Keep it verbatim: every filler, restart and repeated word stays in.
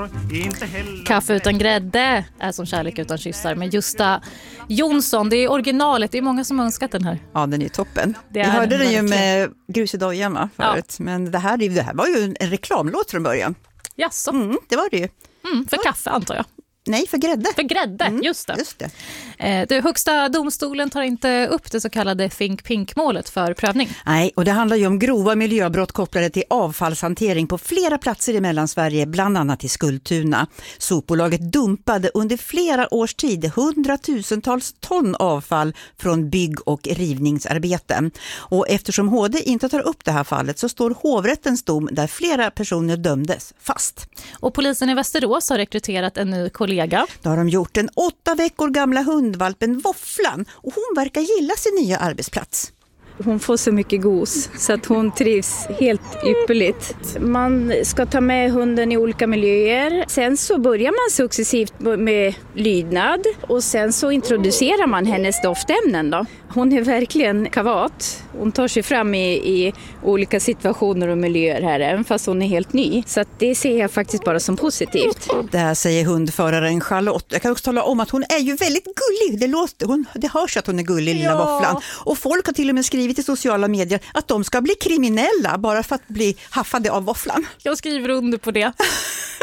Kaffe utan grädde är som kärlek utan kyssar med Gösta Jonsson. Det är originalet, det är många som har önskat den här. Ja, den är toppen. Det Vi är hörde den den ju verkligen. med Grus i dojan förut. Ja. Men det här, det här var ju en reklamlåt från början. Jaså? Mm, det var det ju. Mm, för kaffe antar jag. Nej, för grädde. För grädde, Mm, just det. Just det. Eh, det högsta domstolen tar inte upp det så kallade Think Pink-målet för prövning. Nej, och det handlar ju om grova miljöbrott kopplade till avfallshantering på flera platser i Mellansverige, bland annat i Skultuna. Sopbolaget dumpade under flera års tid hundratusentals ton avfall från bygg- och rivningsarbeten. Och eftersom H D inte tar upp det här fallet så står hovrättens dom där flera personer dömdes fast. Och polisen i Västerås har rekryterat en ny kollega. Då har de gjort den åtta veckor gamla hundvalpen Våfflan och hon verkar gilla sin nya arbetsplats. Hon får så mycket gos så att hon trivs helt ypperligt. Man ska ta med hunden i olika miljöer. Sen så börjar man successivt med lydnad och sen så introducerar man hennes doftämnen då. Hon är verkligen kavat. Hon tar sig fram i, i olika situationer och miljöer här även fast hon är helt ny. Så att det ser jag faktiskt bara som positivt. Det här säger hundföraren Charlotte. Jag kan också tala om att hon är ju väldigt gullig. Det, låter, hon, det hörs att hon är gullig, lilla Ja. Våfflan. Och folk har till och med skrivit i sociala medier att de ska bli kriminella bara för att bli haffade av Våfflan. Jag skriver under på det.